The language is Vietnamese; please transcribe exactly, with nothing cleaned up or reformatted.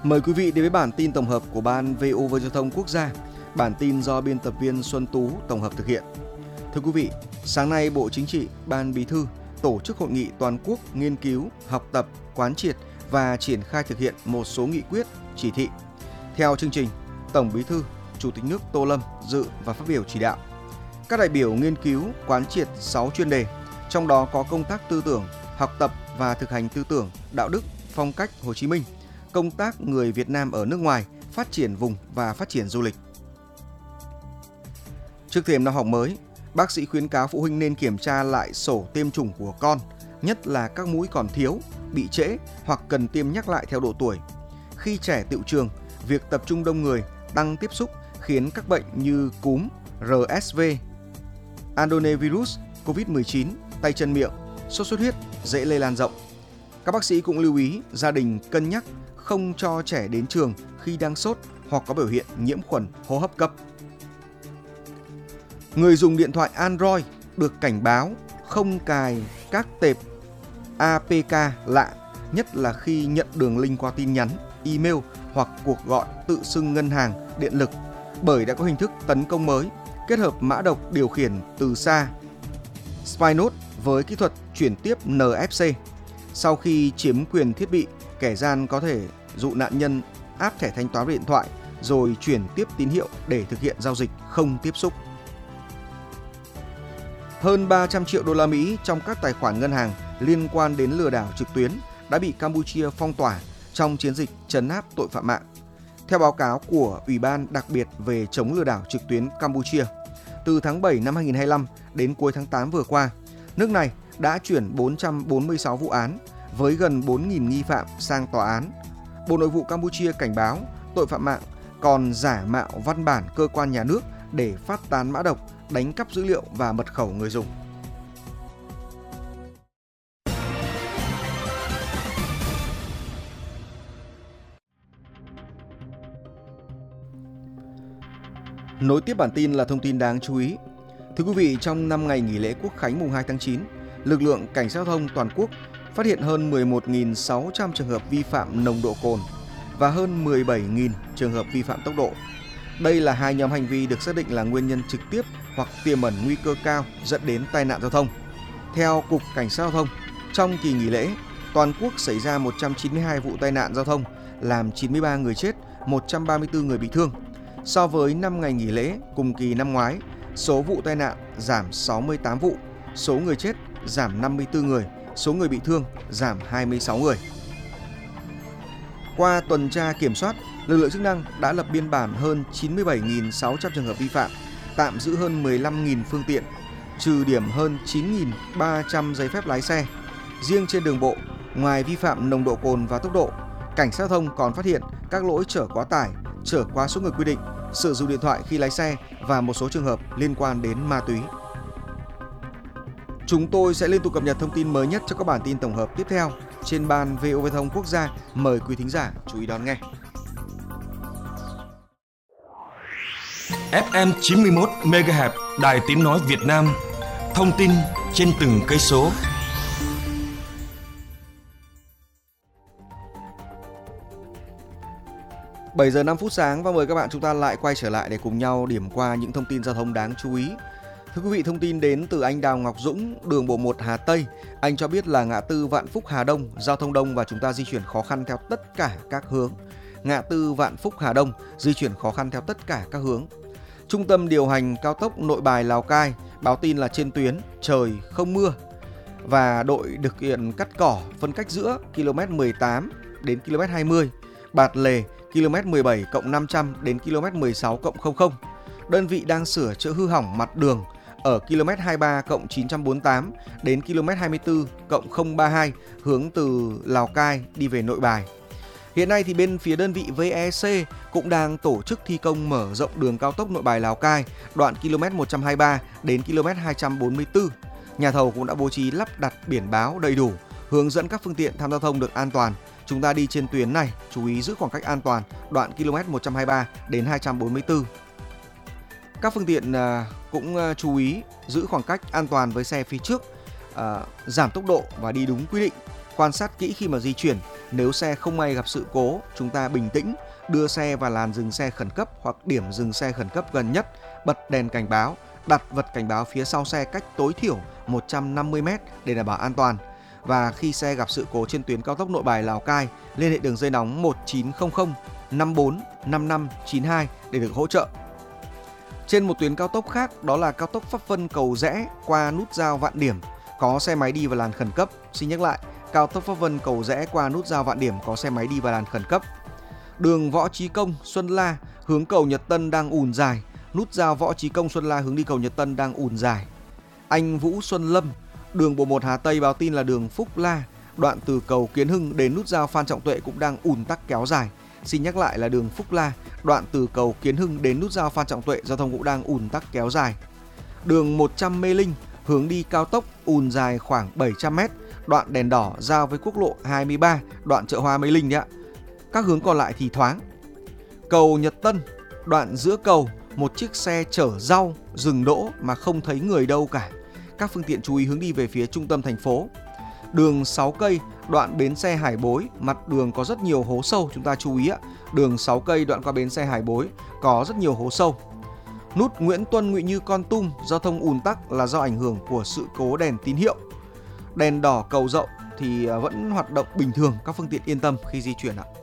Mời quý vị đến với bản tin tổng hợp của Ban vê o vê Giao thông Quốc gia. Bản tin do biên tập viên Xuân Tú tổng hợp thực hiện. Thưa quý vị, sáng nay Bộ Chính trị, Ban Bí thư tổ chức hội nghị toàn quốc nghiên cứu, học tập, quán triệt và triển khai thực hiện một số nghị quyết, chỉ thị. Theo chương trình, Tổng Bí thư, Chủ tịch nước Tô Lâm dự và phát biểu chỉ đạo. Các đại biểu nghiên cứu, quán triệt sáu chuyên đề, trong đó có công tác tư tưởng, học tập và thực hành tư tưởng, đạo đức, phong cách Hồ Chí Minh, công tác người Việt Nam ở nước ngoài, phát triển vùng và phát triển du lịch. Trước thềm năm học mới, bác sĩ khuyến cáo phụ huynh nên kiểm tra lại sổ tiêm chủng của con, nhất là các mũi còn thiếu, bị trễ hoặc cần tiêm nhắc lại theo độ tuổi. Khi trẻ tựu trường, việc tập trung đông người, tăng tiếp xúc khiến các bệnh như cúm, rờ ét vê, adenovirus, covid mười chín, tay chân miệng, sốt xuất huyết dễ lây lan rộng. Các bác sĩ cũng lưu ý gia đình cân nhắc không cho trẻ đến trường khi đang sốt hoặc có biểu hiện nhiễm khuẩn hô hấp cấp. Người dùng điện thoại Android được cảnh báo không cài các tệp a pê ca lạ, nhất là khi nhận đường link qua tin nhắn, email hoặc cuộc gọi tự xưng ngân hàng, điện lực, bởi đã có hình thức tấn công mới kết hợp mã độc điều khiển từ xa Spynode với kỹ thuật chuyển tiếp en ép xê. Sau khi chiếm quyền thiết bị, kẻ gian có thể dụ nạn nhân áp thẻ thanh toán vào điện thoại rồi chuyển tiếp tín hiệu để thực hiện giao dịch không tiếp xúc. Hơn ba trăm triệu đô la Mỹ trong các tài khoản ngân hàng liên quan đến lừa đảo trực tuyến đã bị Campuchia phong tỏa trong chiến dịch trấn áp tội phạm mạng. Theo báo cáo của Ủy ban đặc biệt về chống lừa đảo trực tuyến Campuchia, từ tháng bảy năm hai nghìn không trăm hai mươi lăm đến cuối tháng tám vừa qua, nước này đã chuyển bốn trăm bốn mươi sáu vụ án với gần bốn nghìn nghi phạm sang tòa án. Bộ Nội vụ Campuchia cảnh báo tội phạm mạng còn giả mạo văn bản cơ quan nhà nước để phát tán mã độc, đánh cắp dữ liệu và mật khẩu người dùng. Nối tiếp bản tin là thông tin đáng chú ý. Thưa quý vị, trong năm ngày nghỉ lễ Quốc khánh mùng hai tháng chín, lực lượng Cảnh sát giao thông toàn quốc phát hiện hơn mười một nghìn sáu trăm trường hợp vi phạm nồng độ cồn và hơn mười bảy nghìn trường hợp vi phạm tốc độ. Đây là hai nhóm hành vi được xác định là nguyên nhân trực tiếp hoặc tiềm ẩn nguy cơ cao dẫn đến tai nạn giao thông. Theo Cục Cảnh sát giao thông, trong kỳ nghỉ lễ, toàn quốc xảy ra một trăm chín mươi hai vụ tai nạn giao thông, làm chín mươi ba người chết, một trăm ba mươi tư người bị thương. So với năm ngày nghỉ lễ cùng kỳ năm ngoái, số vụ tai nạn giảm sáu mươi tám vụ, số người chết giảm năm mươi tư người, số người bị thương giảm hai mươi sáu người. Qua tuần tra kiểm soát, lực lượng chức năng đã lập biên bản hơn chín mươi bảy nghìn sáu trăm trường hợp vi phạm, tạm giữ hơn mười lăm nghìn phương tiện, trừ điểm hơn chín nghìn ba trăm giấy phép lái xe. Riêng trên đường bộ, ngoài vi phạm nồng độ cồn và tốc độ, Cảnh sát giao thông còn phát hiện các lỗi chở quá tải, chở quá số người quy định, sử dụng điện thoại khi lái xe và một số trường hợp liên quan đến ma túy. Chúng tôi sẽ liên tục cập nhật thông tin mới nhất cho các bản tin tổng hợp tiếp theo trên Ban vê o vê Giao thông Quốc gia. Mời quý thính giả chú ý đón nghe. ép em chín mươi mốt mê ga héc Đài Tiếng nói Việt Nam. Thông tin trên từng cây số. bảy giờ năm phút sáng và mời các bạn chúng ta lại quay trở lại để cùng nhau điểm qua những thông tin giao thông đáng chú ý. Thưa quý vị, thông tin đến từ anh Đào Ngọc Dũng, đường bộ một Hà Tây. Anh cho biết là ngã tư Vạn Phúc Hà Đông, giao thông đông và chúng ta di chuyển khó khăn theo tất cả các hướng. Ngã tư Vạn Phúc Hà Đông, di chuyển khó khăn theo tất cả các hướng. Trung tâm điều hành cao tốc Nội Bài Lào Cai báo tin là trên tuyến trời không mưa và đội thực hiện cắt cỏ phân cách giữa km mười tám đến km hai mươi, Bạt Lề km mười bảy cộng năm trăm đến km mười sáu cộng không không. Đơn vị đang sửa chữa hư hỏng mặt đường ở km hai mươi ba cộng chín trăm bốn mươi tám đến km hai mươi tư cộng không ba hai hướng từ Lào Cai đi về Nội Bài. Hiện nay thì bên phía đơn vị vê e xê cũng đang tổ chức thi công mở rộng đường cao tốc Nội Bài Lào Cai đoạn km một trăm hai mươi ba đến km hai trăm bốn mươi tư. Nhà thầu cũng đã bố trí lắp đặt biển báo đầy đủ, hướng dẫn các phương tiện tham gia giao thông được an toàn. Chúng ta đi trên tuyến này chú ý giữ khoảng cách an toàn đoạn km một trăm hai mươi ba đến hai trăm bốn mươi tư. Các phương tiện cũng chú ý giữ khoảng cách an toàn với xe phía trước, giảm tốc độ và đi đúng quy định, quan sát kỹ khi mà di chuyển Nếu xe không may gặp sự cố, chúng ta bình tĩnh, đưa xe vào làn dừng xe khẩn cấp hoặc điểm dừng xe khẩn cấp gần nhất, bật đèn cảnh báo, đặt vật cảnh báo phía sau xe cách tối thiểu một trăm năm mươi mét để đảm bảo an toàn. Và khi xe gặp sự cố trên tuyến cao tốc Nội Bài - Lào Cai, liên hệ đường dây nóng một chín không không năm bốn năm năm chín hai để được hỗ trợ. Trên một tuyến cao tốc khác, đó là cao tốc Pháp Vân - Cầu Giẽ qua nút giao Vạn Điểm, có xe máy đi vào làn khẩn cấp. Xin nhắc lại, cao tốc Pháp Vân - Cầu Giẽ qua nút giao Vạn Điểm có xe máy đi vào làn khẩn cấp. Đường Võ Chí Công - Xuân La hướng cầu Nhật Tân đang ùn dài, nút giao Võ Chí Công - Xuân La hướng đi cầu Nhật Tân đang ùn dài. Anh Vũ Xuân Lâm, đường bộ một Hà Tây báo tin là đường Phúc La, đoạn từ cầu Kiến Hưng đến nút giao Phan Trọng Tuệ cũng đang ùn tắc kéo dài. Xin nhắc lại là đường Phúc La, đoạn từ cầu Kiến Hưng đến nút giao Phan Trọng Tuệ, giao thông cũng đang ùn tắc kéo dài. Đường một trăm Mê Linh hướng đi cao tốc ùn dài khoảng bảy trăm mét, đoạn đèn đỏ giao với quốc lộ hai mươi ba, đoạn chợ Hoa Mê Linh đấy ạ. Các hướng còn lại thì thoáng. Cầu Nhật Tân, đoạn giữa cầu, một chiếc xe chở rau dừng đỗ mà không thấy người đâu cả. Các phương tiện chú ý hướng đi về phía trung tâm thành phố. Đường sáu cây, đoạn bến xe Hải Bối, mặt đường có rất nhiều hố sâu, chúng ta chú ý ạ. Đường sáu cây đoạn qua bến xe Hải Bối có rất nhiều hố sâu. Nút Nguyễn Tuân - Ngụy Như - Kon Tum, giao thông ùn tắc là do ảnh hưởng của sự cố đèn tín hiệu. Đèn đỏ Cầu Dậu thì vẫn hoạt động bình thường, các phương tiện yên tâm khi di chuyển ạ.